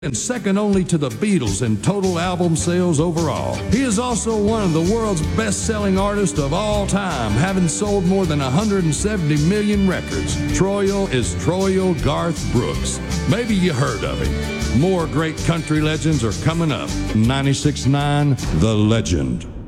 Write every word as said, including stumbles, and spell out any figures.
and second only to the Beatles in total album sales overall. He is also one of the world's best-selling artists of all time, having sold more than one hundred seventy million records. Troyal is Troyal Garth Brooks. Maybe you heard of him. More great country legends are coming up. ninety-six point nine The Legend.